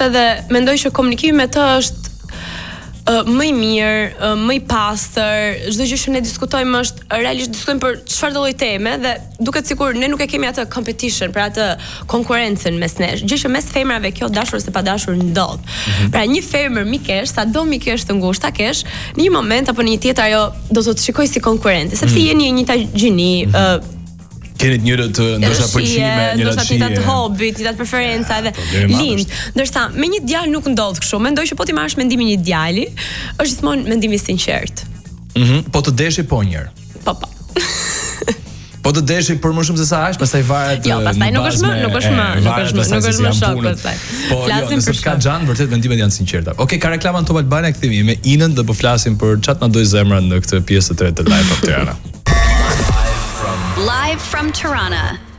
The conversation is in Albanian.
edhe mendoj që komunikimi me të është më i mirë, më i pastër, çdo gjë që ne diskutojmë është realisht diskutojmë për çfarë do lloj teme dhe duket sikur ne nuk e kemi atë competition, për atë konkurrencën mes nesh. Gjë që mes femrave kjo dashur ose pa dashur ndodh. Pra një femër mikesh, sado mikesh të ngushta kesh, në një moment apo në një tjetër ajo do të shikoj si konkurrente, sepse jeni e njëjta gjini, keni njëra të ndoshta pëlqime, njëra të hobi, njëra të preferenca dhe lind. Ndërsa me një djalë nuk ndodh kështu. Mendoj që po ti marrësh mendimin e një djali, është gjithmonë mendimi i sinqert. Po të deshi po një herë. Po. Po të deshi për më shumë se sa aq, pastaj varet. Jo, pastaj nuk është më shok pastaj. Po, flasim për ka xhan, vërtet mendimet janë sinqerta. Okej, ka reklama në Top Albania, kthehemi me Inën dhe po flasim për çat na doj zemra në këtë pjesë të tretë të live of Tirana. Live from Tirana.